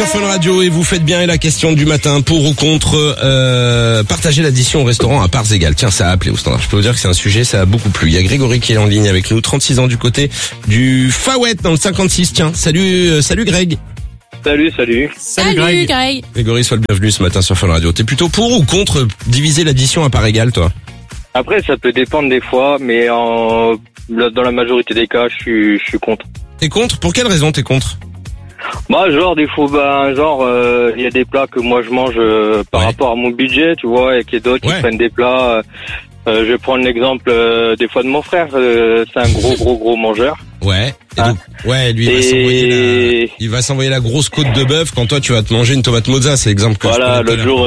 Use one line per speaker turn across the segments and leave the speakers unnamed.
sur Fun Radio et vous faites bien. Et la question du matin, pour ou contre partager l'addition au restaurant à parts égales. Tiens, ça a appelé au standard. Je peux vous dire que c'est un sujet, ça a beaucoup plu. Il y a Grégory qui est en ligne avec nous, 36 ans du côté du Fawet dans le 56. Tiens, salut Greg.
Salut.
Salut Greg.
Grégory, sois le bienvenu ce matin sur Fun Radio. T'es plutôt pour ou contre diviser l'addition à parts égales, toi?
Après, ça peut dépendre des fois, mais dans la majorité des cas, je suis contre.
T'es contre? Pour quelle raison t'es contre?
Des fois, il y a des plats que moi je mange par rapport à mon budget, tu vois, et qu'il y a d'autres qui prennent des plats. Je vais prendre l'exemple des fois de mon frère. C'est un gros mangeur.
Ouais. Et donc, lui, il va s'envoyer la grosse côte de bœuf quand toi tu vas te manger une tomate mozza, c'est l'exemple que
l'autre jour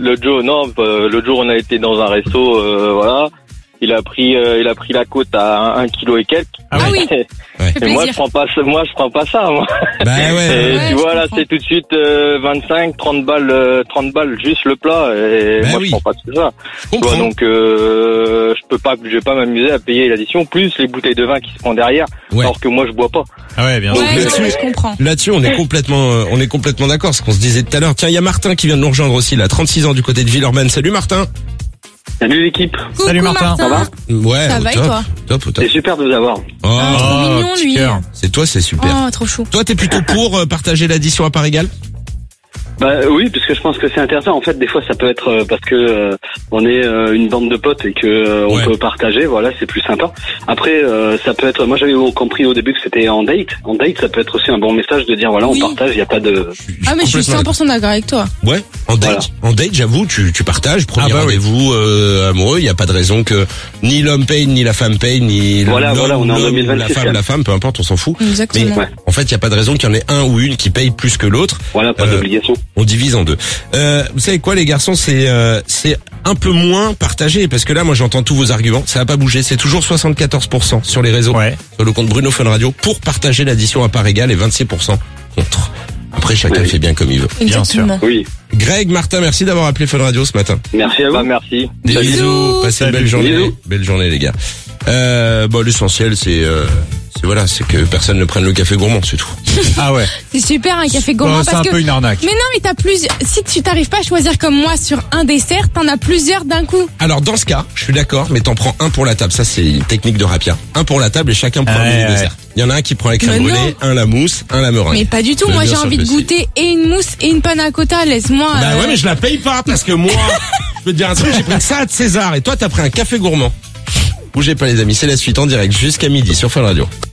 on a été dans un resto, Il a pris la côte à 1 kilo et quelques.
Ah oui.
Et moi je prends pas ça, moi.
Bah ouais.
Tu vois là, c'est tout de suite 25, 30 balles juste le plat et moi je prends pas tout ça. Tu vois, donc je vais pas m'amuser à payer l'addition plus les bouteilles de vin qui se prend derrière alors que moi je bois pas.
Ah ouais, bien sûr.
Je comprends. Là-dessus, on est complètement d'accord, ce qu'on se disait tout à l'heure. Tiens, il y a Martin qui vient de nous rejoindre aussi, là, 36 ans du côté de Villeurbanne. Salut Martin.
Salut l'équipe.
Coucou, Salut Martin.
Ça va?
Ouais.
Ça va et toi?
Top.
C'est super de vous avoir.
Trop mignon lui.
C'est toi, c'est super.
Oh, trop chou.
Toi, t'es plutôt pour partager l'addition à parts égales?
Oui, parce que je pense que c'est intéressant. En fait, des fois, ça peut être parce que on est une bande de potes et que on peut partager. Voilà, c'est plus sympa. Après, ça peut être. Moi, j'avais compris au début que c'était en date. En date, ça peut être aussi un bon message de dire voilà, on partage. Il y a pas de.
Ah mais je suis 100% d'accord avec toi.
Ouais. En date, j'avoue, tu partages. Premier rendez-vous amoureux. Il y a pas de raison que ni l'homme paye, ni la femme paye, ni
on est en 2026,
la femme, peu importe, on s'en fout.
Exactement.
Mais en fait, il y a pas de raison qu'il y en ait un ou une qui paye plus que l'autre.
Voilà, pas d'obligation.
On divise en deux. Vous savez quoi, les garçons, c'est un peu moins partagé parce que là, moi, j'entends tous vos arguments. Ça a pas bougé. C'est toujours 74% sur les réseaux, sur le compte Bruno Fun Radio, pour partager l'addition à parts égales et 26% contre. Après, chacun fait bien comme il veut.
Bien sûr.
Oui.
Greg, Martin, merci d'avoir appelé Fun Radio ce matin.
Merci à vous.
Merci.
Des bisous. Passez une belle journée.
Bisous.
Belle journée, les gars. L'essentiel, c'est que personne ne prenne le café gourmand, c'est tout.
Ah ouais.
C'est super un café gourmand
c'est un peu une arnaque.
Mais non, mais t'as plusieurs. Si tu t'arrives pas à choisir comme moi sur un dessert, t'en as plusieurs d'un coup.
Alors dans ce cas, je suis d'accord, mais t'en prends un pour la table. Ça c'est une technique de rapia. Un pour la table et chacun prend un mini dessert. Il y en a un qui prend la crème brûlée, un la mousse, un la meringue.
Mais pas du tout. Moi j'ai envie de goûter et une mousse et une panna cotta. Laisse-moi.
Bah ouais, mais je la paye pas parce que moi, je peux te dire un truc, j'ai pris ça à César et toi t'as pris un café gourmand. Bougez pas les amis, c'est la suite en direct jusqu'à midi sur Fun Radio.